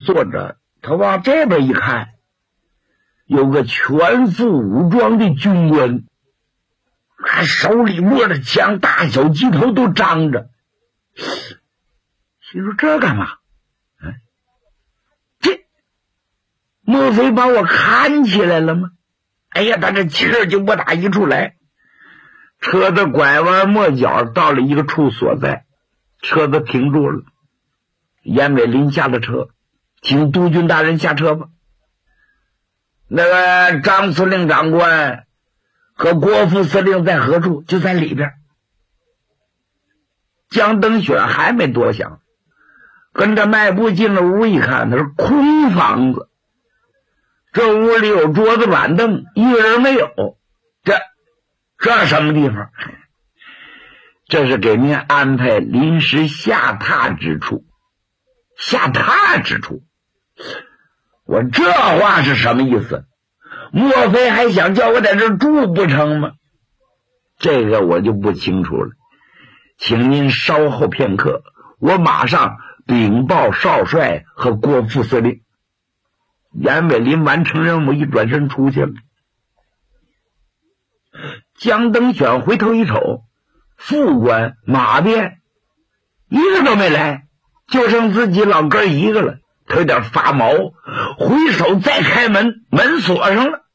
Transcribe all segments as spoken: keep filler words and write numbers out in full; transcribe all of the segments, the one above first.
坐着，他往这边一看，有个全副武装的军官，那手里握着枪，大小鸡头都张着。心说这干嘛？嗯，这莫非把我看起来了吗？哎呀，他这气儿就不打一处来。车子拐弯抹角到了一个处所在，车子停住了。严伟林下了车，请督军大人下车吧。那个张司令长官和国副司令在何处？就在里边。江登选还没多想，跟着迈步进了屋一看，那是空房子，这屋里有桌子板凳，一个人没有。这这什么地方？这是给您安排临时下榻之处。下榻之处，我这话是什么意思？莫非还想叫我在这住不成吗？这个我就不清楚了，请您稍后片刻，我马上禀报少帅和郭副司令。严伟林完成任务，一转身出去了。江登选回头一瞅，副官马鞭一个都没来，就剩自己老哥一个了。他有点发毛，回手再开门，门锁上了。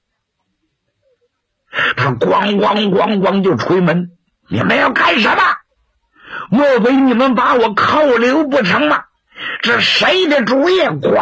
他咣咣咣咣就捶门，你们要干什么？莫非你们把我扣留不成吗？这谁的主意？